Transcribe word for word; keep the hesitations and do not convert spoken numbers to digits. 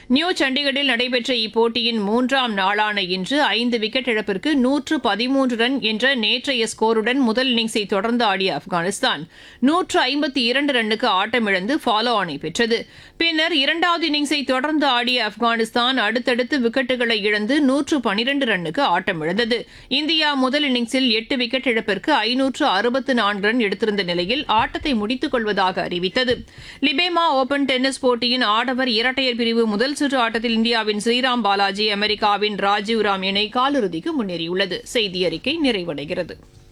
New சண்டிகரில் நடைபெற்ற இப்போட்டியின் மூன்றாம் நாளான இன்று ஐந்து விக்கெட் இழப்பிற்கு நூற்று பதிமூன்று ரன் என்ற நேற்றைய ஸ்கோருடன் முதல் இன்னிங்ஸை தொடர்ந்து ஆடிய ஆப்கானிஸ்தான் நூற்று ஐம்பத்தி இரண்டு ரன்னுக்கு ஆட்டமிழந்து ஃபாலோ ஆனை பெற்றது. பின்னர் இரண்டாவது இன்னிங்ஸை தொடர்ந்து ஆடிய ஆப்கானிஸ்தான் அடுத்தடுத்து விக்கெட்டுகளை இழந்து நூற்று பனிரண்டு ரன்னுக்கு ஆட்டமிழந்தது. இந்தியா முதல் இன்னிங்ஸில் எட்டு விக்கெட் இழப்பிற்கு ஐநூற்று அறுபத்து நான்கு ரன் எடுத்திருந்த நிலையில் ஆட்டத்தை முடித்துக் கொள்வதாக அறிவித்தது. லிபேமா ஓபன் டென்னிஸ் போட்டியின் ஆடவர் இரட்டையர் பிரிவு முதல் சுற்று ஆட்டத்தில் இந்தியாவின் ஸ்ரீராம் பாலாஜி அமெரிக்காவின் ராஜீவ் ராம் இணை காலிறுதிக்கு முன்னேறியுள்ளது. செய்தி அறிக்கை நிறைவடைகிறது.